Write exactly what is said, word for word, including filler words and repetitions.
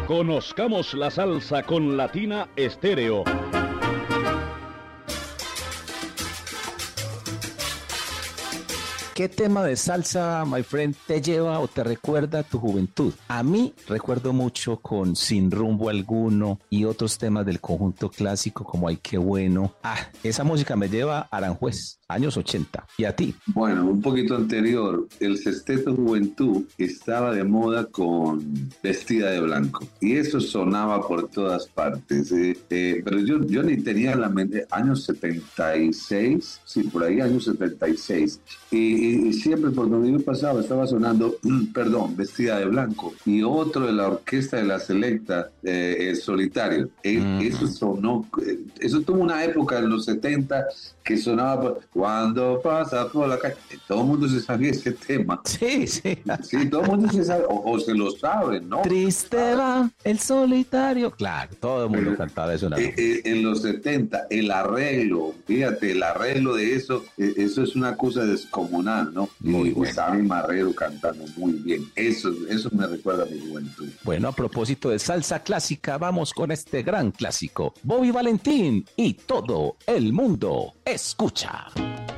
Conozcamos la salsa con Latina Estéreo. ¿Qué tema de salsa, my friend, te lleva o te recuerda a tu juventud? A mí recuerdo mucho con Sin Rumbo Alguno y otros temas del conjunto clásico como Ay Qué Bueno. Ah, esa música me lleva a Aranjuez, años ochenta. ¿Y a ti? Bueno, un poquito anterior, el Sexteto Juventud estaba de moda con Vestida de Blanco y eso sonaba por todas partes. Eh, eh, pero yo, yo ni tenía en la mente, años setenta y seis, sí, por ahí, años setenta y seis. Y, y siempre por donde yo pasaba estaba sonando, perdón, Vestida de Blanco, y otro de la orquesta de la Selecta, eh, El Solitario. Eh, mm. Eso sonó, eh, eso tuvo una época en los setenta que sonaba por, cuando pasa por la calle. Todo el mundo se sabía ese tema. Sí, sí. Sí, todo el mundo se sabe, o, o se lo sabe, ¿no? Triste va El Solitario. Claro, todo el mundo Pero, cantaba eso. Eh, eh, en los setenta, el arreglo, fíjate, el arreglo de eso, eh, eso es una cosa descomunal, ¿no? Muy y bueno. Sammy Marrero cantando muy bien. Eso, eso me recuerda a mi juventud. Bueno, a propósito de salsa clásica, vamos con este gran clásico. Bobby Valentín y Todo el Mundo Escucha.